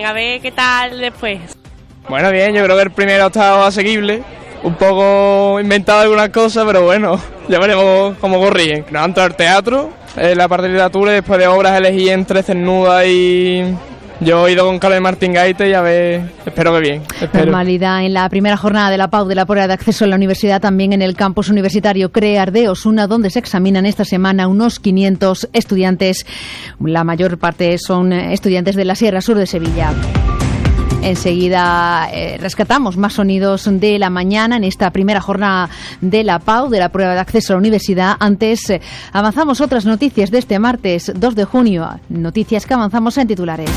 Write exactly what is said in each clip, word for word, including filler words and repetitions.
bien, a ver qué tal después. Bueno, bien, yo creo que el primero ha estado asequible, un poco inventado algunas cosas, pero bueno, ya veremos cómo corrigen. Nos han entrado al teatro, eh, la parte de literatura, y después de obras elegí entre Cernuda y... Yo he ido con Carlos Martín Gaite y a ver, espero que bien. Espero. Normalidad en la primera jornada de la P A U de la prueba de acceso a la universidad, también en el campus universitario CREAR de Osuna, donde se examinan esta semana unos quinientos estudiantes. La mayor parte son estudiantes de la Sierra Sur de Sevilla. Enseguida eh, rescatamos más sonidos de la mañana en esta primera jornada de la P A U, de la prueba de acceso a la universidad. Antes eh, avanzamos otras noticias de este martes dos de junio, noticias que avanzamos en titulares.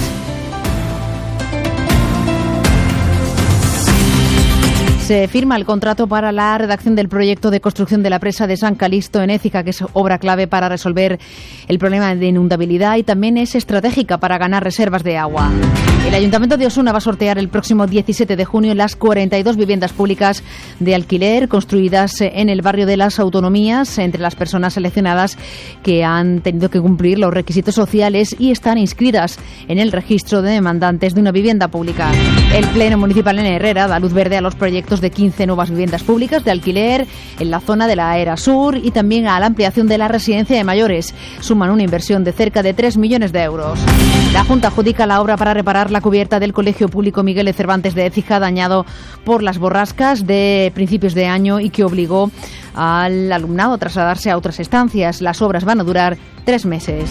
Se firma el contrato para la redacción del proyecto de construcción de la presa de San Calixto en Écija, que es obra clave para resolver el problema de inundabilidad y también es estratégica para ganar reservas de agua. El Ayuntamiento de Osuna va a sortear el próximo diecisiete de junio las cuarenta y dos viviendas públicas de alquiler construidas en el barrio de las Autonomías entre las personas seleccionadas que han tenido que cumplir los requisitos sociales y están inscritas en el registro de demandantes de una vivienda pública. El Pleno Municipal en Herrera da luz verde a los proyectos de quince nuevas viviendas públicas de alquiler en la zona de la Era Sur y también a la ampliación de la residencia de mayores. Suman una inversión de cerca de tres millones de euros. La Junta adjudica la obra para reparar la cubierta del Colegio Público Miguel de Cervantes de Écija, dañado por las borrascas de principios de año y que obligó al alumnado a trasladarse a otras estancias. Las obras van a durar tres meses.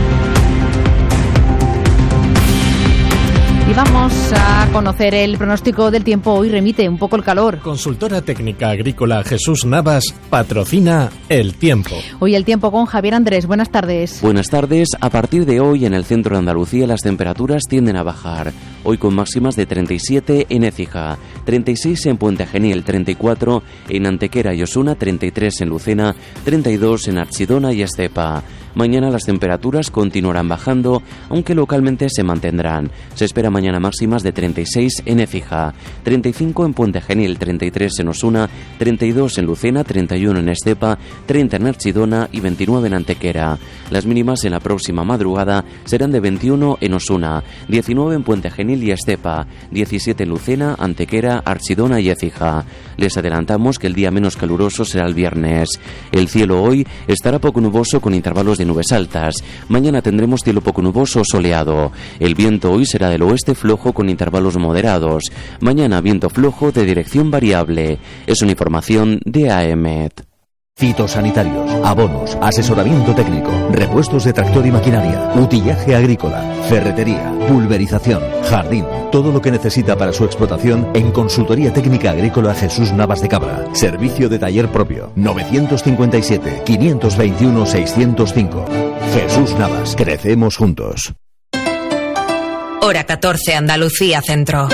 Y vamos a conocer el pronóstico del tiempo. Hoy remite un poco el calor. Consultora técnica agrícola Jesús Navas patrocina el tiempo. Hoy el tiempo con Javier Andrés. Buenas tardes. Buenas tardes. A partir de hoy en el centro de Andalucía las temperaturas tienden a bajar. Hoy con máximas de treinta y siete en Écija, treinta y seis en Puente Genil, treinta y cuatro en Antequera y Osuna, treinta y tres en Lucena, treinta y dos en Archidona y Estepa. Mañana las temperaturas continuarán bajando, aunque localmente se mantendrán. Se espera mañana máximas de treinta y seis en Écija, treinta y cinco en Puente Genil, treinta y tres en Osuna, treinta y dos en Lucena, treinta y uno en Estepa, treinta en Archidona y veintinueve en Antequera. Las mínimas en la próxima madrugada serán de veintiuno en Osuna, diecinueve en Puente Genil y Estepa, diecisiete en Lucena, Antequera, Archidona y Écija. Les adelantamos que el día menos caluroso será el viernes. El cielo hoy estará poco nuboso con intervalos de nubes altas. Mañana tendremos cielo poco nuboso o soleado. El viento hoy será del oeste flojo con intervalos moderados. Mañana viento flojo de dirección variable. Es una información de A E M E T. Fitosanitarios, abonos, asesoramiento técnico, repuestos de tractor y maquinaria, utillaje agrícola, ferretería, pulverización, jardín, todo lo que necesita para su explotación en Consultoría Técnica Agrícola Jesús Navas de Cabra. Servicio de taller propio, novecientos cincuenta y siete, quinientos veintiuno, seiscientos cinco. Jesús Navas, crecemos juntos. Hora catorce, Andalucía Centro.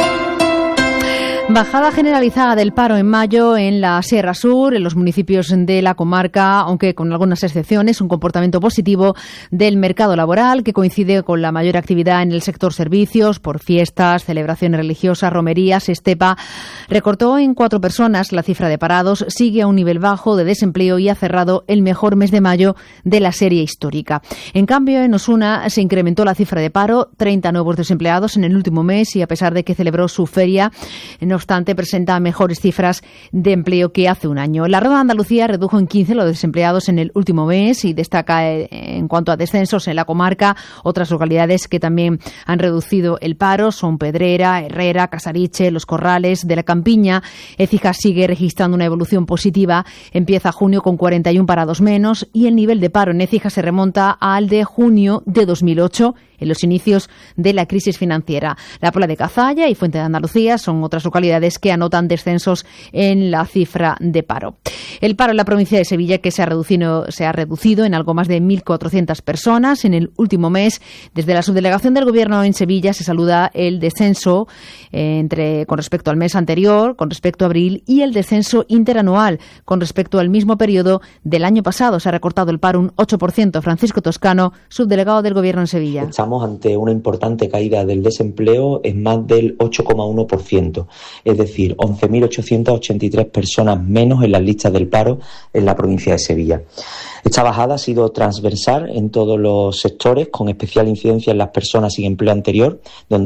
Bajada generalizada del paro en mayo en la Sierra Sur, en los municipios de la comarca, aunque con algunas excepciones, un comportamiento positivo del mercado laboral que coincide con la mayor actividad en el sector servicios, por fiestas, celebraciones religiosas, romerías. Estepa recortó en cuatro personas la cifra de parados, sigue a un nivel bajo de desempleo y ha cerrado el mejor mes de mayo de la serie histórica. En cambio, en Osuna se incrementó la cifra de paro, treinta nuevos desempleados en el último mes y a pesar de que celebró su feria, no obstante, presenta mejores cifras de empleo que hace un año. La Ronda de Andalucía redujo en quince los desempleados en el último mes y destaca en cuanto a descensos en la comarca. Otras localidades que también han reducido el paro son Pedrera, Herrera, Casariche, Los Corrales, de la Campiña. Écija sigue registrando una evolución positiva. Empieza junio con cuarenta y uno parados menos y el nivel de paro en Écija se remonta al de junio de dos mil ocho, en los inicios de la crisis financiera. La Puebla de Cazalla y Fuente de Andalucía son otras localidades que anotan descensos en la cifra de paro. El paro en la provincia de Sevilla, que se ha reducido, se ha reducido en algo más de mil cuatrocientas personas en el último mes. Desde la subdelegación del Gobierno en Sevilla se saluda el descenso eh, entre con respecto al mes anterior, con respecto a abril, y el descenso interanual con respecto al mismo periodo del año pasado. Se ha recortado el paro un ocho por ciento. Francisco Toscano, subdelegado del Gobierno en Sevilla. Estamos ante una importante caída del desempleo en más del ocho coma uno por ciento, es decir, once mil ochocientas ochenta y tres personas menos en las listas del paro en la provincia de Sevilla. Esta bajada ha sido transversal en todos los sectores, con especial incidencia en las personas sin empleo anterior, donde